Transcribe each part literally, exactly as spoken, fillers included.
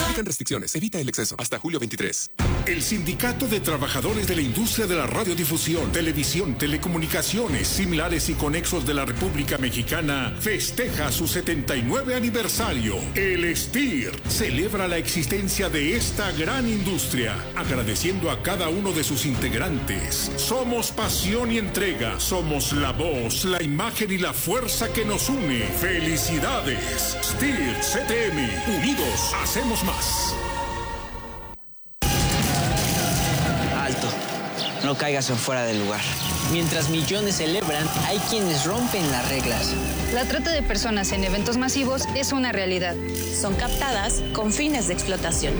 Aplican restricciones. Evita el exceso. Hasta julio veintitrés. El Sindicato de Trabajadores de la Industria de la Radiodifusión, Televisión, Telecomunicaciones, Similares y Conexos de la República Mexicana festeja su setenta y nueve aniversario. El S T I R celebra la existencia de esta gran industria, agradeciendo a cada uno de sus integrantes. Somos pasión y entrega. Somos la voz, la imagen y la fuerza que nos une. ¡Felicidades! S T I R C T M. Unidos hacemos más. Alto. No caigas en fuera del lugar. Mientras millones celebran, hay quienes rompen las reglas. La trata de personas en eventos masivos es una realidad. Son captadas con fines de explotación.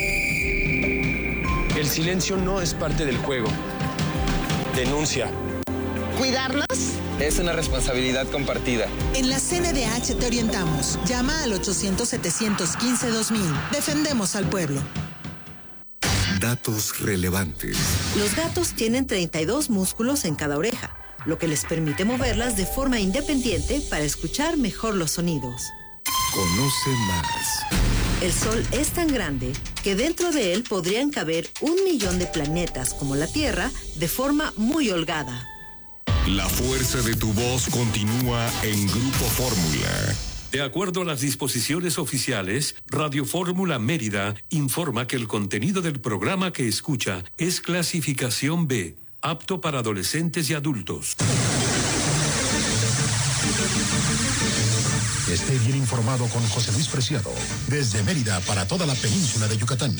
El silencio no es parte del juego. Denuncia. ¿Cuidarnos? Es una responsabilidad compartida. En la C N D H te orientamos. Llama al ochocientos, setecientos quince, dos mil. Defendemos al pueblo. Datos relevantes. Los gatos tienen treinta y dos músculos en cada oreja, lo que les permite moverlas de forma independiente para escuchar mejor los sonidos. Conoce más. El Sol es tan grande que dentro de él podrían caber un millón de planetas como la Tierra de forma muy holgada. La fuerza de tu voz continúa en Grupo Fórmula. De acuerdo a las disposiciones oficiales, Radio Fórmula Mérida informa que el contenido del programa que escucha es clasificación B, apto para adolescentes y adultos. Esté bien informado con José Luis Preciado, desde Mérida para toda la península de Yucatán.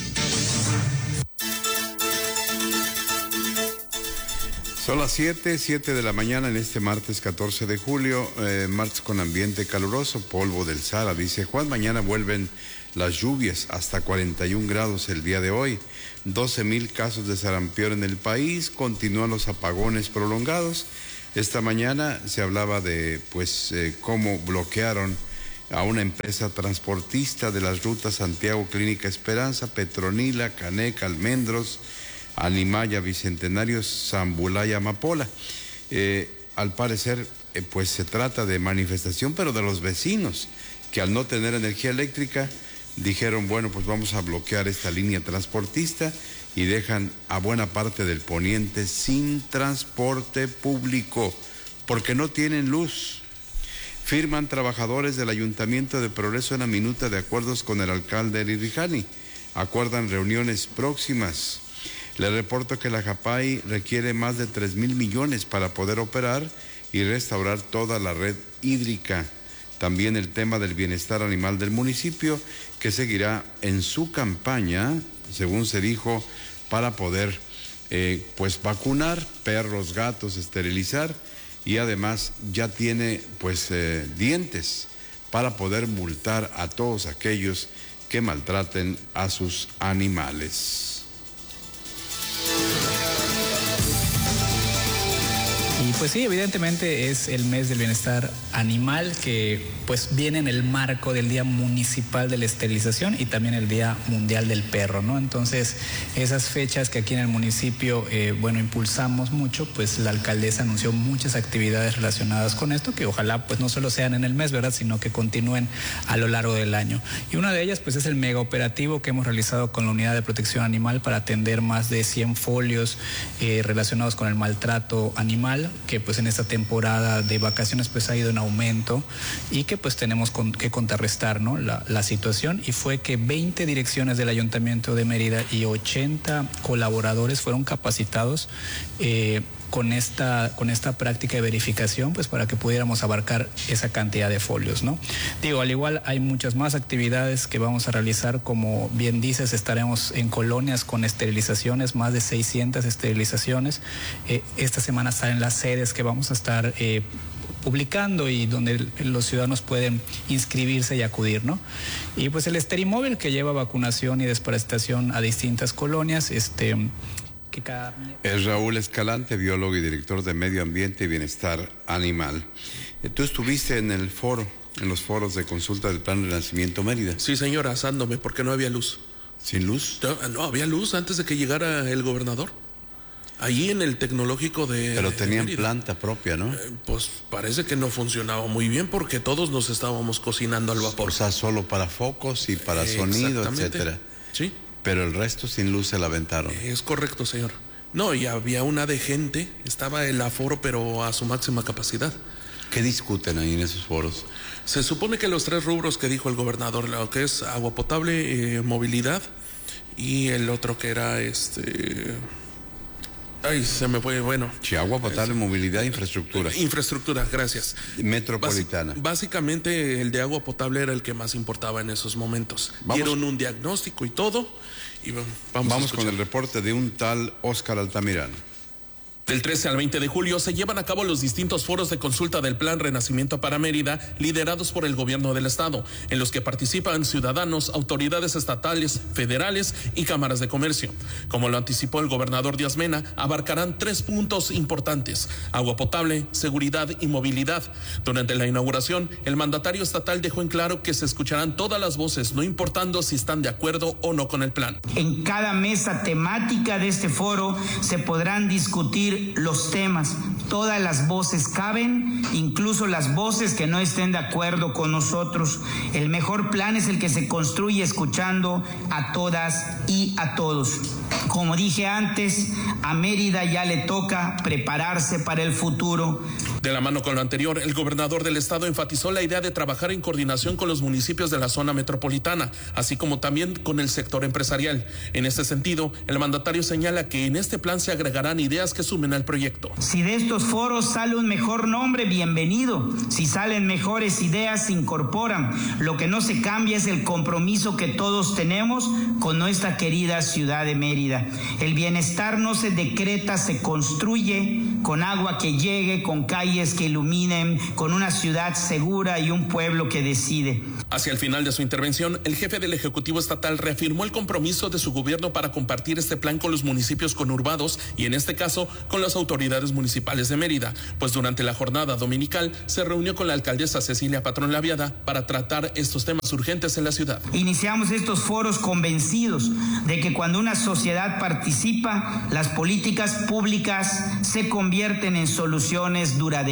Son las siete, siete de la mañana en este martes catorce de julio, eh, martes con ambiente caluroso, polvo del Sahara, dice Juan. Mañana vuelven las lluvias hasta cuarenta y un grados el día de hoy. doce mil casos de sarampión en el país, continúan los apagones prolongados. Esta mañana se hablaba de pues eh, cómo bloquearon a una empresa transportista de las rutas Santiago Clínica Esperanza, Petronila, Caneca, Almendros, Animaya, Bicentenario, Zambulaya, Amapola. Eh, al parecer, eh, pues se trata de manifestación, pero de los vecinos, que al no tener energía eléctrica, dijeron, bueno, pues vamos a bloquear esta línea transportista y dejan a buena parte del poniente sin transporte público, porque no tienen luz. Firman trabajadores del Ayuntamiento de Progreso una minuta de acuerdos con el alcalde Eri Rijani. Acuerdan reuniones próximas. Le reporto que la Japay requiere más de tres mil millones para poder operar y restaurar toda la red hídrica. También el tema del bienestar animal del municipio, que seguirá en su campaña, según se dijo, para poder eh, pues vacunar perros, gatos, esterilizar, y además ya tiene pues eh, dientes para poder multar a todos aquellos que maltraten a sus animales. Y pues sí, evidentemente es el mes del bienestar animal, que pues viene en el marco del Día Municipal de la Esterilización y también el Día Mundial del Perro, ¿no? Entonces, esas fechas que aquí en el municipio, eh, bueno, impulsamos mucho, pues la alcaldesa anunció muchas actividades relacionadas con esto, que ojalá pues no solo sean en el mes, ¿verdad?, sino que continúen a lo largo del año. Y una de ellas pues es el mega operativo que hemos realizado con la Unidad de Protección Animal para atender más de cien folios eh, relacionados con el maltrato animal, que pues en esta temporada de vacaciones pues ha ido en aumento y que pues tenemos con, que contrarrestar, ¿no?, la, la situación. Y fue que veinte direcciones del Ayuntamiento de Mérida y ochenta colaboradores fueron capacitados eh, con esta, con esta práctica de verificación, pues para que pudiéramos abarcar esa cantidad de folios, ¿no? Digo, al igual hay muchas más actividades que vamos a realizar, como bien dices, estaremos en colonias con esterilizaciones, más de seiscientas esterilizaciones. Eh, esta semana salen las sedes que vamos a estar eh, publicando y donde los ciudadanos pueden inscribirse y acudir, ¿no? Y pues el Esterimóvil, que lleva vacunación y desparasitación a distintas colonias, este... que cada... Es Raúl Escalante, biólogo y director de Medio Ambiente y Bienestar Animal. Tú estuviste en el foro, en los foros de consulta del Plan Renacimiento Mérida. Sí, señor, asándome porque no había luz. ¿Sin luz? No, no había luz antes de que llegara el gobernador. Allí en el tecnológico de... Pero tenían de planta propia, ¿no? Eh, pues parece que no funcionaba muy bien porque todos nos estábamos cocinando al vapor. O sea, solo para focos y para eh, sonido, etcétera. Sí. Pero el resto sin luz se la aventaron. Eh, es correcto, señor. No, y había una de gente, estaba el aforo pero a su máxima capacidad. ¿Qué discuten ahí en esos foros? Se supone que los tres rubros que dijo el gobernador, lo que es agua potable, eh, movilidad y el otro que era este... Ay, se me fue, bueno. Sí, agua potable, es, movilidad, infraestructura. Infraestructura, gracias. Metropolitana. Bas, básicamente el de agua potable era el que más importaba en esos momentos. Vamos. Dieron un diagnóstico y todo. Y vamos vamos con el reporte de un tal Óscar Altamirano. Del trece al veinte de julio se llevan a cabo los distintos foros de consulta del Plan Renacimiento para Mérida, liderados por el gobierno del estado, en los que participan ciudadanos, autoridades estatales, federales y cámaras de comercio. Como lo anticipó el gobernador Díaz Mena, abarcarán tres puntos importantes: agua potable, seguridad y movilidad. Durante la inauguración, el mandatario estatal dejó en claro que se escucharán todas las voces, no importando si están de acuerdo o no con el plan. En cada mesa temática de este foro se podrán discutir los temas. Todas las voces caben, incluso las voces que no estén de acuerdo con nosotros. El mejor plan es el que se construye escuchando a todas y a todos. Como dije antes, a Mérida ya le toca prepararse para el futuro. De la mano con lo anterior, el gobernador del estado enfatizó la idea de trabajar en coordinación con los municipios de la zona metropolitana, así como también con el sector empresarial. En este sentido, el mandatario señala que en este plan se agregarán ideas que sumen al proyecto. Si de estos foros sale un mejor nombre, bienvenido. Si salen mejores ideas, se incorporan. Lo que no se cambia es el compromiso que todos tenemos con nuestra querida ciudad de Mérida. El bienestar no se decreta, se construye con agua que llegue, con calles que iluminen, con una ciudad segura y un pueblo que decide. Hacia el final de su intervención, el jefe del Ejecutivo Estatal reafirmó el compromiso de su gobierno para compartir este plan con los municipios conurbados y en este caso con las autoridades municipales de Mérida, pues durante la jornada dominical se reunió con la alcaldesa Cecilia Patrón Laviada para tratar estos temas urgentes en la ciudad. Iniciamos estos foros convencidos de que cuando una sociedad participa, las políticas públicas se convierten en soluciones duraderas.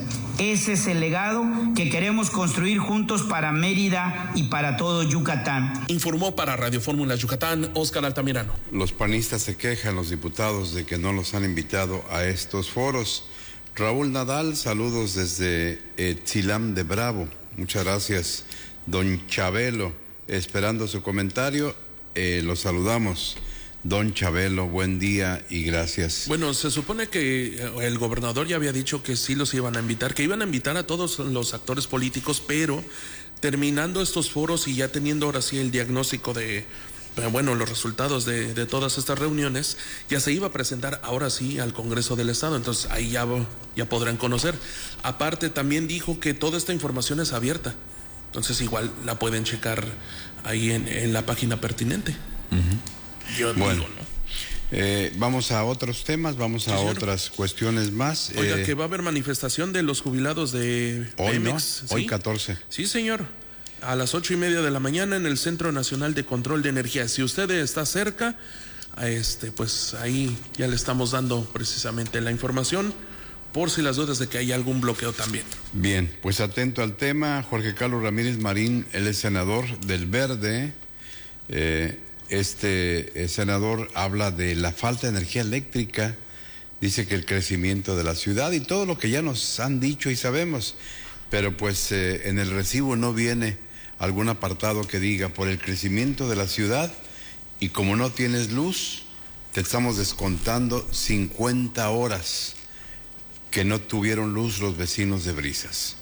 Ese es el legado que queremos construir juntos para Mérida y para todo Yucatán. Informó para Radio Fórmula Yucatán, Óscar Altamirano. Los panistas se quejan, los diputados, de que no los han invitado a estos foros. Raúl Nadal, saludos desde eh, Tzilam de Bravo. Muchas gracias, don Chabelo. Esperando su comentario, eh, los saludamos. Don Chabelo, buen día y gracias. Bueno, se supone que el gobernador ya había dicho que sí los iban a invitar, que iban a invitar a todos los actores políticos, pero terminando estos foros y ya teniendo ahora sí el diagnóstico de, bueno, los resultados de, de todas estas reuniones, ya se iba a presentar ahora sí al Congreso del Estado, entonces ahí ya, ya podrán conocer. Aparte también dijo que toda esta información es abierta, entonces igual la pueden checar ahí en, en la página pertinente. Uh-huh. Yo bueno, digo, ¿no? eh, vamos a otros temas, vamos a sí, otras cuestiones más. Oiga, eh, que va a haber manifestación de los jubilados de hoy, Pemex. ¿no? ¿Sí? Hoy catorce. Sí, señor. A las ocho y media de la mañana en el Centro Nacional de Control de Energía. Si usted está cerca, a este, pues ahí ya le estamos dando precisamente la información, por si las dudas de que hay algún bloqueo también. Bien, pues atento al tema. Jorge Carlos Ramírez Marín, él es senador del Verde. Eh, Este eh, senador habla de la falta de energía eléctrica, dice que el crecimiento de la ciudad y todo lo que ya nos han dicho y sabemos, pero pues eh, en el recibo no viene algún apartado que diga por el crecimiento de la ciudad y como no tienes luz, te estamos descontando cincuenta horas que no tuvieron luz los vecinos de Brisas.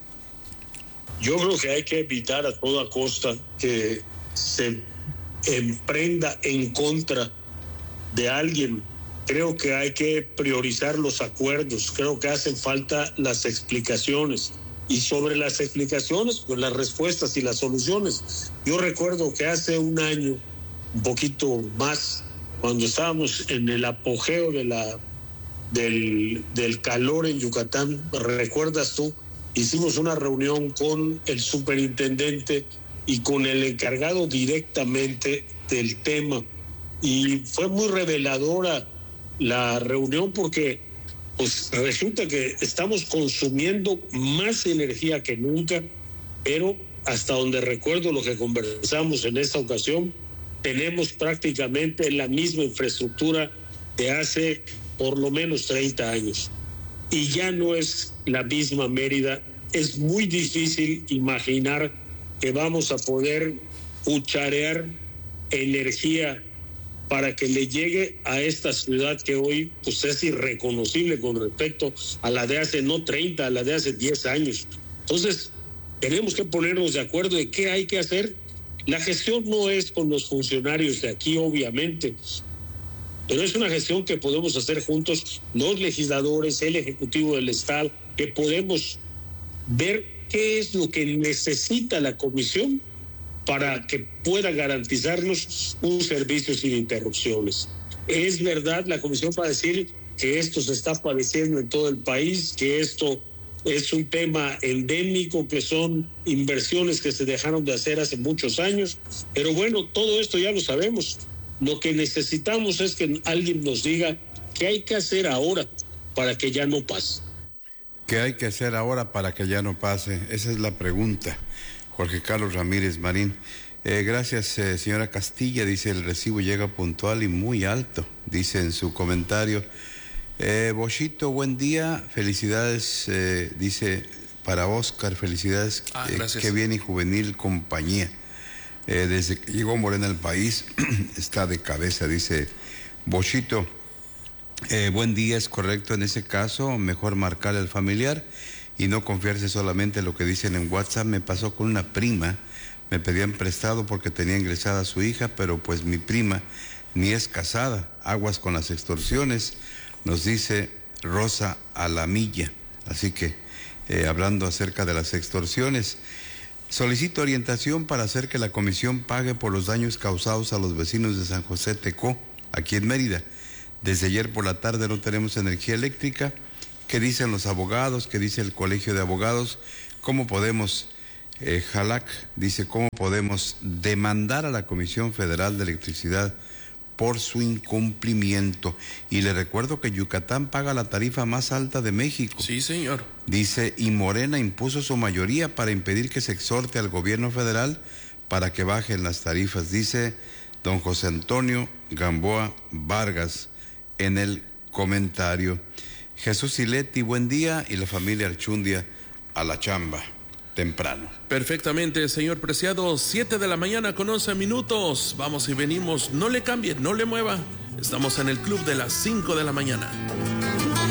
Yo creo que hay que evitar a toda costa que se emprenda en contra de alguien. Creo que hay que priorizar los acuerdos, creo que hacen falta las explicaciones y sobre las explicaciones pues las respuestas y las soluciones. Yo recuerdo que hace un año, un poquito más, cuando estábamos en el apogeo de la del, del calor en Yucatán, ¿recuerdas tú? Hicimos una reunión con el superintendente y con el encargado directamente del tema y fue muy reveladora la reunión porque pues resulta que estamos consumiendo más energía que nunca, pero hasta donde recuerdo lo que conversamos en esta ocasión, tenemos prácticamente la misma infraestructura de hace por lo menos treinta años. Y ya no es la misma Mérida. Es muy difícil imaginar que vamos a poder cucharear energía para que le llegue a esta ciudad que hoy pues es irreconocible con respecto a la de hace no treinta, a la de hace diez años. Entonces, tenemos que ponernos de acuerdo de qué hay que hacer. La gestión no es con los funcionarios de aquí, obviamente, pero es una gestión que podemos hacer juntos los legisladores, el Ejecutivo del Estado, que podemos ver qué es lo que necesita la comisión para que pueda garantizarnos un servicio sin interrupciones. Es verdad, la comisión va a decir que esto se está padeciendo en todo el país, que esto es un tema endémico, que son inversiones que se dejaron de hacer hace muchos años, pero bueno, todo esto ya lo sabemos. Lo que necesitamos es que alguien nos diga qué hay que hacer ahora para que ya no pase. ¿Qué hay que hacer ahora para que ya no pase? Esa es la pregunta. Jorge Carlos Ramírez Marín. Eh, gracias, eh, señora Castilla. Dice, el recibo llega puntual y muy alto, dice en su comentario. Eh, Bochito, buen día. Felicidades, eh, dice, para Oscar. Felicidades. Ah, eh, gracias. qué bien y juvenil compañía. Eh, desde que llegó Morena al país, está de cabeza, dice Bochito. Eh, buen día, es correcto en ese caso, mejor marcar al familiar y no confiarse solamente en lo que dicen en WhatsApp. Me pasó con una prima, me pedían prestado porque tenía ingresada a su hija, pero pues mi prima ni es casada. Aguas con las extorsiones, nos dice Rosa Alamilla. Así que, eh, hablando acerca de las extorsiones, solicito orientación para hacer que la comisión pague por los daños causados a los vecinos de San José Tecó, aquí en Mérida. Desde ayer por la tarde no tenemos energía eléctrica. ¿Qué dicen los abogados? ¿Qué dice el Colegio de Abogados? ¿Cómo podemos, eh, Jalac dice, cómo podemos demandar a la Comisión Federal de Electricidad por su incumplimiento? Y le recuerdo que Yucatán paga la tarifa más alta de México. Sí, señor. Dice, y Morena impuso su mayoría para impedir que se exhorte al gobierno federal para que bajen las tarifas, dice don José Antonio Gamboa Vargas en el comentario. Jesús Sileti, buen día, y la familia Archundia a la chamba temprano. Perfectamente, señor Preciado. Siete de la mañana con once minutos. Vamos y venimos. No le cambie, no le mueva. Estamos en el club de las cinco de la mañana.